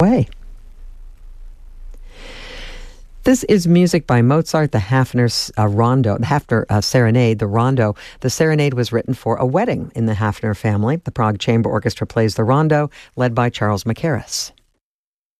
way. This is music by Mozart, the Hafner Rondo, the Hafner Serenade, the Rondo. The Serenade was written for a wedding in the Hafner family. The Prague Chamber Orchestra plays the Rondo, led by Charles Mackerras.